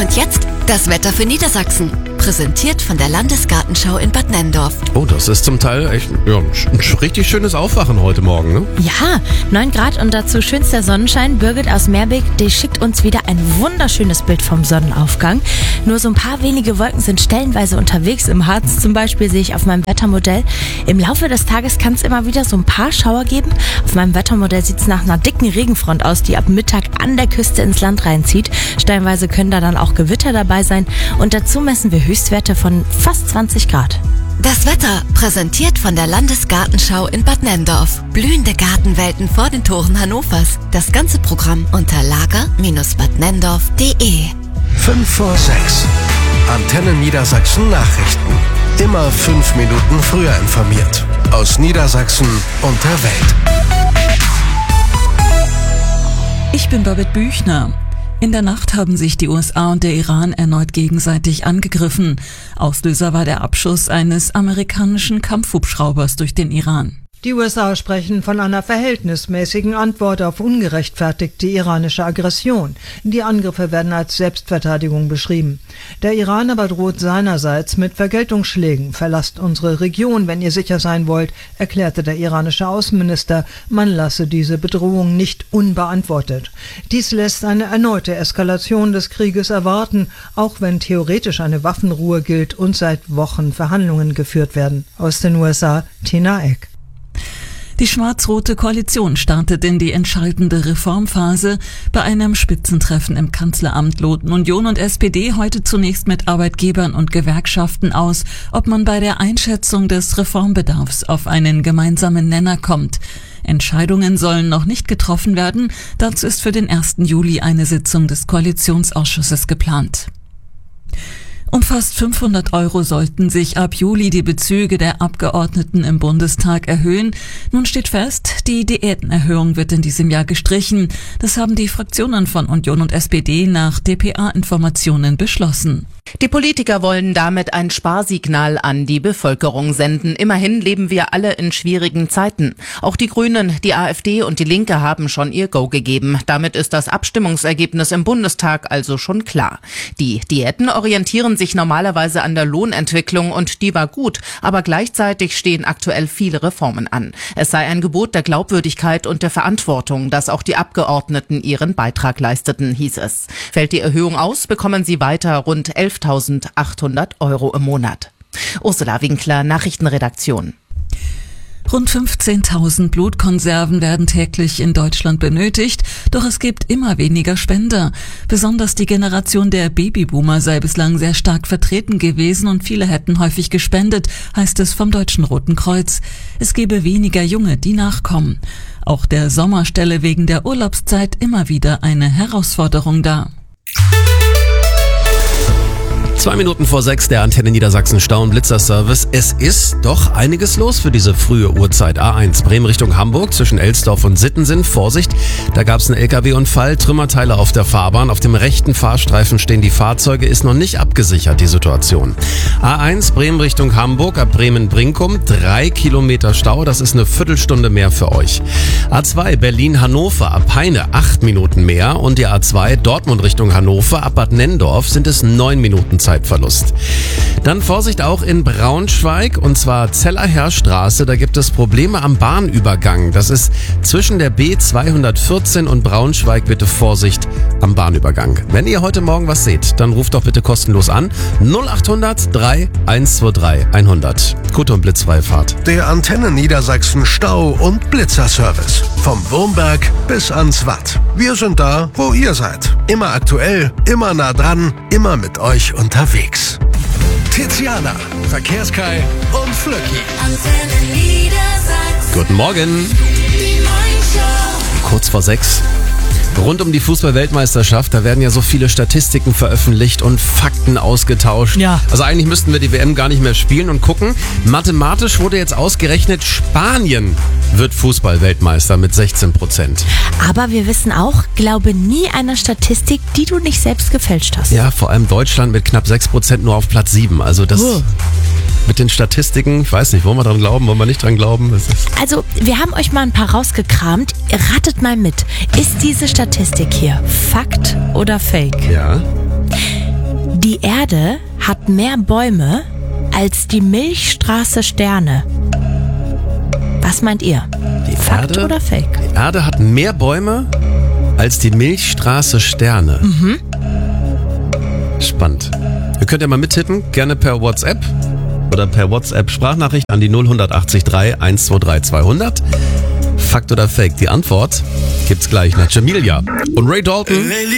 Und jetzt das Wetter für Niedersachsen. Präsentiert von der Landesgartenschau in Bad Nenndorf. Oh, das ist zum Teil echt ein richtig schönes Aufwachen heute Morgen, ne? Ja, 9 Grad und dazu schönster Sonnenschein. Birgit aus Meerbeek, die schickt uns wieder ein wunderschönes Bild vom Sonnenaufgang. Nur so ein paar wenige Wolken sind stellenweise unterwegs. Im Harz zum Beispiel sehe ich auf meinem Wettermodell. Im Laufe des Tages kann es immer wieder so ein paar Schauer geben. Auf meinem Wettermodell sieht es nach einer dicken Regenfront aus, die ab Mittag an der Küste ins Land reinzieht. Stellenweise können da dann auch Gewitter dabei sein. Und dazu messen wir Höchstwerte von fast 20 Grad. Das Wetter präsentiert von der Landesgartenschau in Bad Nenndorf. Blühende Gartenwelten vor den Toren Hannovers. Das ganze Programm unter lager-badnenndorf.de. 5 vor 6. Antenne Niedersachsen Nachrichten. Immer 5 Minuten früher informiert. Aus Niedersachsen und der Welt. Ich bin Babette Büchner. In der Nacht haben sich die USA und der Iran erneut gegenseitig angegriffen. Auslöser war der Abschuss eines amerikanischen Kampfhubschraubers durch den Iran. Die USA sprechen von einer verhältnismäßigen Antwort auf ungerechtfertigte iranische Aggression. Die Angriffe werden als Selbstverteidigung beschrieben. Der Iran aber droht seinerseits mit Vergeltungsschlägen. Verlasst unsere Region, wenn ihr sicher sein wollt, erklärte der iranische Außenminister. Man lasse diese Bedrohung nicht unbeantwortet. Dies lässt eine erneute Eskalation des Krieges erwarten, auch wenn theoretisch eine Waffenruhe gilt und seit Wochen Verhandlungen geführt werden. Aus den USA, Tina Eck. Die schwarz-rote Koalition startet in die entscheidende Reformphase. Bei einem Spitzentreffen im Kanzleramt loten Union und SPD heute zunächst mit Arbeitgebern und Gewerkschaften aus, ob man bei der Einschätzung des Reformbedarfs auf einen gemeinsamen Nenner kommt. Entscheidungen sollen noch nicht getroffen werden. Dazu ist für den 1. Juli eine Sitzung des Koalitionsausschusses geplant. Um fast 500 € sollten sich ab Juli die Bezüge der Abgeordneten im Bundestag erhöhen. Nun steht fest, die Diätenerhöhung wird in diesem Jahr gestrichen. Das haben die Fraktionen von Union und SPD nach dpa-Informationen beschlossen. Die Politiker wollen damit ein Sparsignal an die Bevölkerung senden. Immerhin leben wir alle in schwierigen Zeiten. Auch die Grünen, die AfD und die Linke haben schon ihr Go gegeben. Damit ist das Abstimmungsergebnis im Bundestag also schon klar. Die Diäten orientieren sich normalerweise an der Lohnentwicklung und die war gut, aber gleichzeitig stehen aktuell viele Reformen an. Es sei ein Gebot der Glaubwürdigkeit und der Verantwortung, dass auch die Abgeordneten ihren Beitrag leisteten, hieß es. Fällt die Erhöhung aus, bekommen sie weiter rund 11.800 € im Monat. Ursula Winkler, Nachrichtenredaktion. Rund 15.000 Blutkonserven werden täglich in Deutschland benötigt, doch es gibt immer weniger Spender. Besonders die Generation der Babyboomer sei bislang sehr stark vertreten gewesen und viele hätten häufig gespendet, heißt es vom Deutschen Roten Kreuz. Es gebe weniger Junge, die nachkommen. Auch der Sommer stelle wegen der Urlaubszeit immer wieder eine Herausforderung dar. 2 Minuten vor 6, der Antenne Niedersachsen Stau- und Blitzerservice. Es ist doch einiges los für diese frühe Uhrzeit. A1 Bremen Richtung Hamburg zwischen Elsdorf und Sittensen. Vorsicht, da gab es einen LKW-Unfall, Trümmerteile auf der Fahrbahn. Auf dem rechten Fahrstreifen stehen die Fahrzeuge, ist noch nicht abgesichert, die Situation. A1 Bremen Richtung Hamburg, ab Bremen-Brinkum, 3 Kilometer Stau, das ist eine Viertelstunde mehr für euch. A2 Berlin-Hannover, ab Peine 8 Minuten mehr und die A2 Dortmund Richtung Hannover, ab Bad Nenndorf sind es 9 Minuten Zeitverlust. Dann Vorsicht auch in Braunschweig, und zwar Zellerherrstraße. Da gibt es Probleme am Bahnübergang. Das ist zwischen der B214 und Braunschweig. Bitte Vorsicht am Bahnübergang. Wenn ihr heute Morgen was seht, dann ruft doch bitte kostenlos an. 0800 3 123 100. Gute und blitzfreie Fahrt. Der Antenne Niedersachsen Stau- und Blitzerservice. Vom Wurmberg bis ans Watt. Wir sind da, wo ihr seid. Immer aktuell, immer nah dran, immer mit euch unterwegs. Tiziana, Verkehrskai und Flöcki. Antenne Niedersachsen. Guten Morgen. Die Morningshow. Kurz vor 6. Rund um die Fußball-Weltmeisterschaft, da werden ja so viele Statistiken veröffentlicht und Fakten ausgetauscht. Ja. Also eigentlich müssten wir die WM gar nicht mehr spielen und gucken. Mathematisch wurde jetzt ausgerechnet, Spanien wird Fußball-Weltmeister mit 16%. Aber wir wissen auch, glaube nie einer Statistik, die du nicht selbst gefälscht hast. Ja, vor allem Deutschland mit knapp 6% nur auf Platz 7. Also das mit den Statistiken, ich weiß nicht, wollen wir dran glauben, wollen wir nicht dran glauben? Also, wir haben euch mal ein paar rausgekramt. Ratet mal mit. Ist diese Statistik hier Fakt oder Fake? Ja. Die Erde hat mehr Bäume als die Milchstraße Sterne. Was meint ihr? Fakt oder Fake? Die Erde hat mehr Bäume als die Milchstraße Sterne. Spannend. Ihr könnt ja mal mittippen, gerne per WhatsApp oder per WhatsApp-Sprachnachricht an die 0183 123 200. Fakt oder Fake? Die Antwort gibt's gleich nach Jamilia und Ray Dalton.